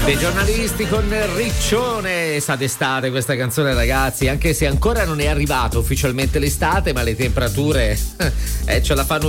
Dei giornalisti con Riccione, sa d'estate questa canzone, ragazzi, anche se ancora non è arrivata ufficialmente l'estate, ma le temperature ce la fanno